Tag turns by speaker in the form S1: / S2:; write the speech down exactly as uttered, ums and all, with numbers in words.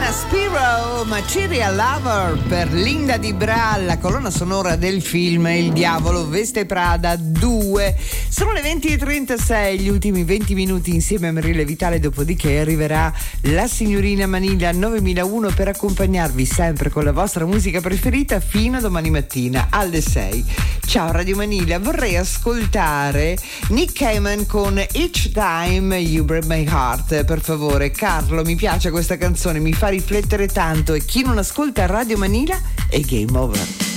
S1: Spiro, Material Lover per Linda Di Bra, la colonna sonora del film Il Diavolo Veste Prada due. Sono le venti e trentasei, gli ultimi venti minuti insieme a Marile Vitale, dopodiché arriverà la signorina Manila novemilauno per accompagnarvi sempre con la vostra musica preferita fino a domani mattina alle sei. Ciao Radio Manila, vorrei ascoltare Nick Cayman con Each Time You Break My Heart. Per favore, Carlo, mi piace questa canzone, mi fa riflettere tanto, e chi non ascolta Radio Manila è game over.